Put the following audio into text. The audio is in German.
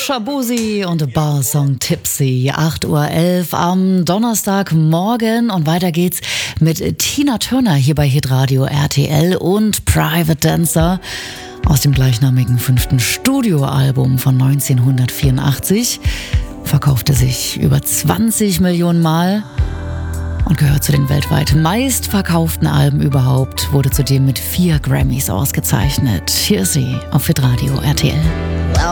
Shaboozey und Ballsong Tipsy, 8:11 Uhr am Donnerstagmorgen. Und weiter geht's mit Tina Turner hier bei Hitradio RTL und Private Dancer aus dem gleichnamigen 5. Studioalbum von 1984. Verkaufte sich über 20 Millionen Mal und gehört zu den weltweit meistverkauften Alben überhaupt, wurde zudem mit 4 Grammys ausgezeichnet. Hier ist sie auf Hitradio RTL.